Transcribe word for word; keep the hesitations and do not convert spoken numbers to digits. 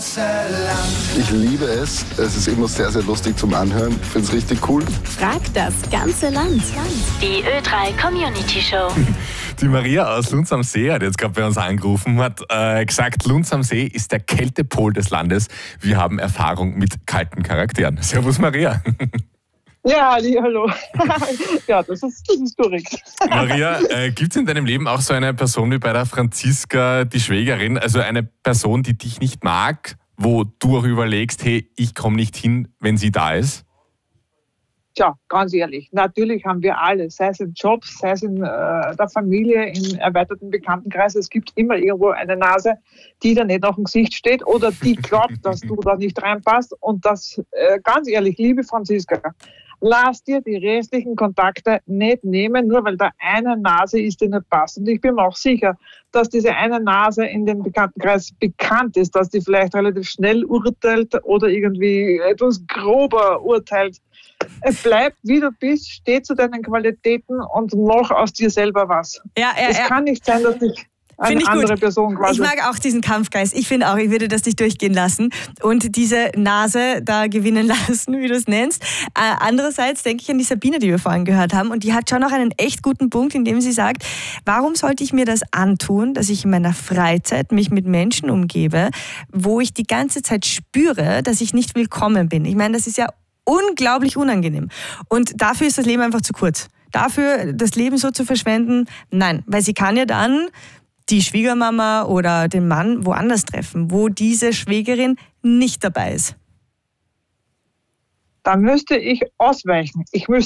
Ich liebe es. Es ist immer sehr, sehr lustig zum Anhören. Ich finde es richtig cool. Frag das ganze Land. Die Ö drei Community Show. Die Maria aus Lunz am See hat jetzt gerade bei uns angerufen, hat äh, gesagt, Lunz am See ist der Kältepol des Landes. Wir haben Erfahrung mit kalten Charakteren. Servus Maria. Ja, Ali, hallo. Ja, das ist, das ist korrekt. Maria, äh, gibt es in deinem Leben auch so eine Person wie bei der Franziska, die Schwägerin, also eine Person, die dich nicht mag, wo du auch überlegst, hey, ich komme nicht hin, wenn sie da ist? Tja, ganz ehrlich, natürlich haben wir alle, sei es in Jobs, sei es in äh, der Familie, im erweiterten Bekanntenkreis, es gibt immer irgendwo eine Nase, die da nicht auf dem Gesicht steht oder die glaubt, dass du da nicht reinpasst. Und das, äh, ganz ehrlich, liebe Franziska, lass dir die restlichen Kontakte nicht nehmen, nur weil da eine Nase ist, die nicht passt. Und ich bin mir auch sicher, dass diese eine Nase in dem Bekanntenkreis bekannt ist, dass die vielleicht relativ schnell urteilt oder irgendwie etwas grober urteilt. Bleib wie du bist, steh zu deinen Qualitäten und mach aus dir selber was. Ja, ja, es ja. kann nicht sein, dass dich eine ich andere gut. Person quasi... Ich mag auch diesen Kampfgeist. Ich finde auch, ich würde das nicht durchgehen lassen und diese Nase da gewinnen lassen, wie du es nennst. Äh, andererseits denke ich an die Sabine, die wir vorhin gehört haben, und die hat schon noch einen echt guten Punkt, indem sie sagt, warum sollte ich mir das antun, dass ich in meiner Freizeit mich mit Menschen umgebe, wo ich die ganze Zeit spüre, dass ich nicht willkommen bin. Ich meine, das ist ja unglaublich unangenehm. Und dafür ist das Leben einfach zu kurz. Dafür das Leben so zu verschwenden, nein. Weil sie kann ja dann die Schwiegermama oder den Mann woanders treffen, wo diese Schwägerin nicht dabei ist. Da müsste ich ausweichen. Ich müsste